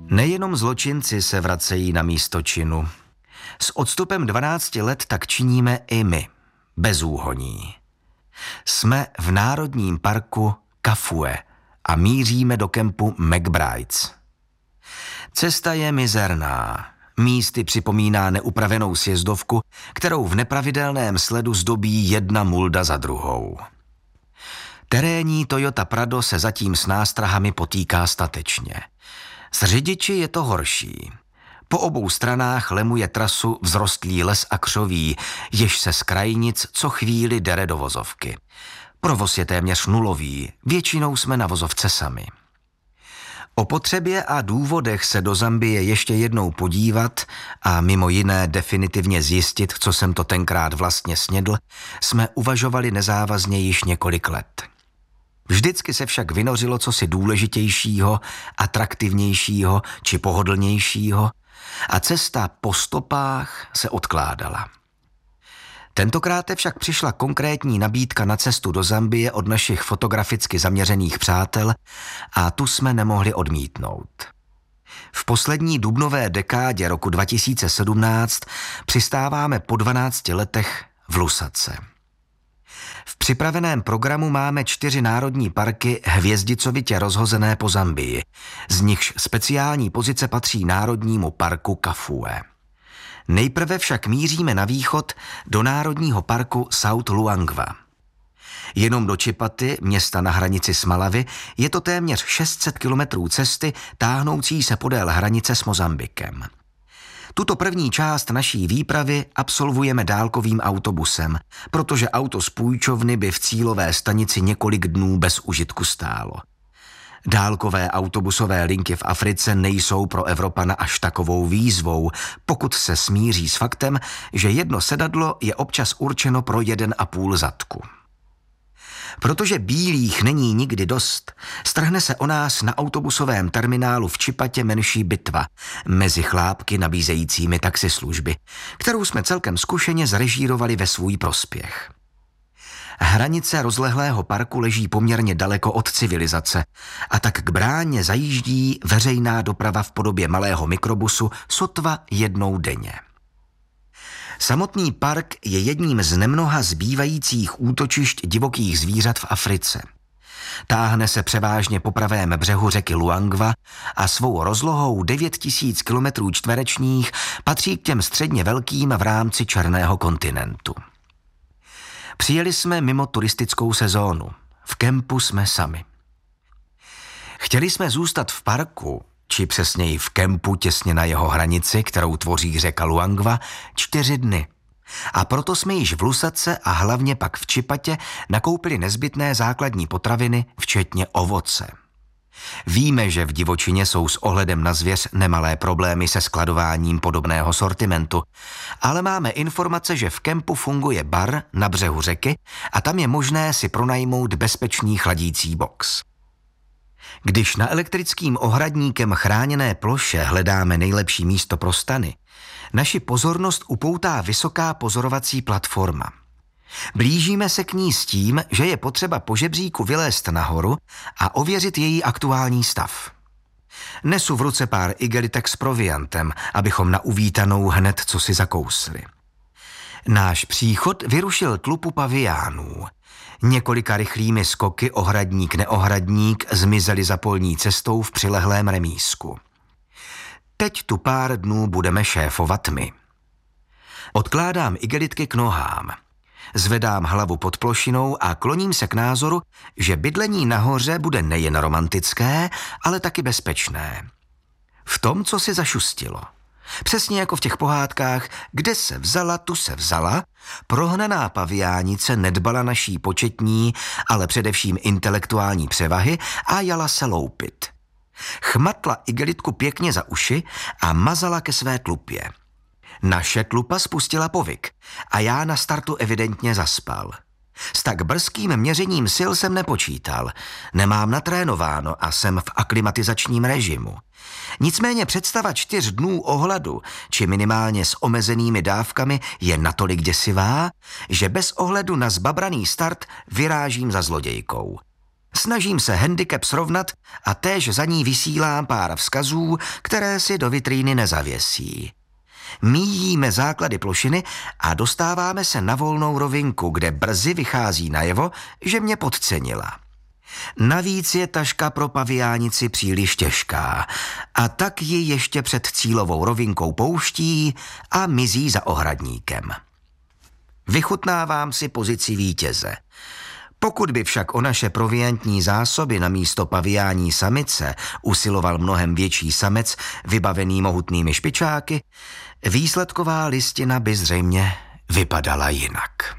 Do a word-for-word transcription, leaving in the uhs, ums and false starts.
Nejenom zločinci se vracejí na místo činu. S odstupem dvanácti let tak činíme i my, bez úhoní. Jsme v Národním parku Kafue a míříme do kempu McBrides. Cesta je mizerná. Místy připomíná neupravenou sjezdovku, kterou v nepravidelném sledu zdobí jedna mulda za druhou. Terénní Toyota Prado se zatím s nástrahami potýká statečně. S řidiči je to horší. Po obou stranách lemuje trasu vzrostlý les a křoví, jež se z krajnic co chvíli dere do vozovky. Provoz je téměř nulový, většinou jsme na vozovce sami. O potřebě a důvodech se do Zambie ještě jednou podívat a mimo jiné definitivně zjistit, co jsem to tenkrát vlastně snědl, jsme uvažovali nezávazně již několik let. Vždycky se však vynořilo cosi důležitějšího, atraktivnějšího či pohodlnějšího a cesta po stopách se odkládala. Tentokrát však přišla konkrétní nabídka na cestu do Zambie od našich fotograficky zaměřených přátel a tu jsme nemohli odmítnout. V poslední dubnové dekádě roku dva tisíce sedmnáct přistáváme po dvanácti letech v Lusatce. V připraveném programu máme čtyři národní parky hvězdicovitě rozhozené po Zambii, z nichž speciální pozice patří Národnímu parku Kafue. Nejprve však míříme na východ do Národního parku South Luangwa. Jenom do Čipaty, města na hranici s Malawi, je to téměř šest set kilometrů cesty táhnoucí se podél hranice s Mozambikem. Tuto první část naší výpravy absolvujeme dálkovým autobusem, protože auto z půjčovny by v cílové stanici několik dnů bez užitku stálo. Dálkové autobusové linky v Africe nejsou pro Evropana až takovou výzvou, pokud se smíří s faktem, že jedno sedadlo je občas určeno pro jeden a půl zadku. Protože bílých není nikdy dost, strhne se o nás na autobusovém terminálu v Čipatě menší bitva mezi chlápky nabízejícími taxislužby, kterou jsme celkem zkušeně zrežírovali ve svůj prospěch. Hranice rozlehlého parku leží poměrně daleko od civilizace a tak k bráně zajíždí veřejná doprava v podobě malého mikrobusu sotva jednou denně. Samotný park je jedním z nemnoha zbývajících útočišť divokých zvířat v Africe. Táhne se převážně po pravém břehu řeky Luangwa a svou rozlohou devět tisíc kilometrů čtverečních patří k těm středně velkým v rámci černého kontinentu. Přijeli jsme mimo turistickou sezónu. V kempu jsme sami. Chtěli jsme zůstat v parku, či přesněji v kempu těsně na jeho hranici, kterou tvoří řeka Luangwa, čtyři dny. A proto jsme již v Lusatce a hlavně pak v Čipatě nakoupili nezbytné základní potraviny, včetně ovoce. Víme, že v divočině jsou s ohledem na zvěř nemalé problémy se skladováním podobného sortimentu, ale máme informace, že v kempu funguje bar na břehu řeky a tam je možné si pronajmout bezpečný chladící box. Když na elektrickým ohradníkem chráněné ploše hledáme nejlepší místo pro stany, naši pozornost upoutá vysoká pozorovací platforma. Blížíme se k ní s tím, že je potřeba po žebříku vylézt nahoru a ověřit její aktuální stav. Nesu v ruce pár igelitek s proviantem, abychom na uvítanou hned co si zakousli. Náš příchod vyrušil tlupu paviánů. Několika rychlými skoky ohradník-neohradník zmizeli za polní cestou v přilehlém remísku. Teď tu pár dnů budeme šéfovat my. Odkládám igelitky k nohám. Zvedám hlavu pod plošinou a kloním se k názoru, že bydlení nahoře bude nejen romantické, ale taky bezpečné. V tom, co si zašustilo. Přesně jako v těch pohádkách, kde se vzala, tu se vzala, prohnaná paviánice nedbala naší početní, ale především intelektuální převahy a jala se loupit. Chmatla igelitku pěkně za uši a mazala ke své tlupě. Naše tlupa spustila povyk a já na startu evidentně zaspal. S tak brzkým měřením sil jsem nepočítal. Nemám natrénováno a jsem v aklimatizačním režimu. Nicméně představa čtyř dnů ohladu, či minimálně s omezenými dávkami, je natolik děsivá, že bez ohledu na zbabraný start vyrážím za zlodějkou. Snažím se handicap srovnat a též za ní vysílám pár vzkazů, které si do vitríny nezavěsí. Míjíme základy plošiny a dostáváme se na volnou rovinku, kde brzy vychází najevo, že mě podcenila. Navíc je taška pro paviánici příliš těžká a tak ji ještě před cílovou rovinkou pouští a mizí za ohradníkem. Vychutnávám si pozici vítěze. Pokud by však o naše proviantní zásoby na místo paviání samice usiloval mnohem větší samec vybavený mohutnými špičáky, výsledková listina by zřejmě vypadala jinak.